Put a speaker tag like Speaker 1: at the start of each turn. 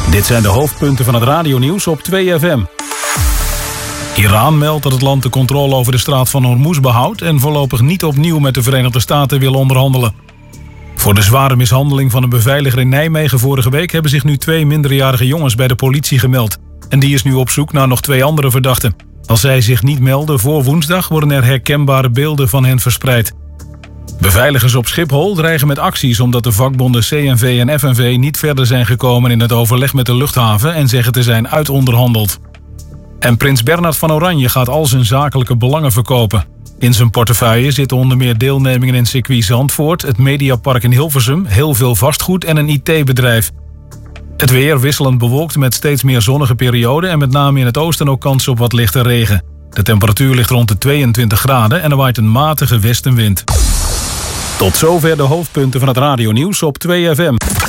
Speaker 1: Dit zijn de hoofdpunten van het radionieuws op 2FM. Iran meldt dat het land de controle over de straat van Hormuz behoudt en voorlopig niet opnieuw met de Verenigde Staten wil onderhandelen. Voor de zware mishandeling van een beveiliger in Nijmegen vorige week hebben zich nu 2 minderjarige jongens bij de politie gemeld. En die is nu op zoek naar nog 2 andere verdachten. Als zij zich niet melden voor woensdag worden er herkenbare beelden van hen verspreid. Beveiligers op Schiphol dreigen met acties omdat de vakbonden CNV en FNV niet verder zijn gekomen in het overleg met de luchthaven en zeggen te zijn uitonderhandeld. En prins Bernhard van Oranje gaat al zijn zakelijke belangen verkopen. In zijn portefeuille zitten onder meer deelnemingen in circuit Zandvoort, het Mediapark in Hilversum, heel veel vastgoed en een IT-bedrijf. Het weer wisselend bewolkt met steeds meer zonnige perioden en met name in het oosten ook kans op wat lichte regen. De temperatuur ligt rond de 22 graden en er waait een matige westenwind. Tot zover de hoofdpunten van het radionieuws op 2FM.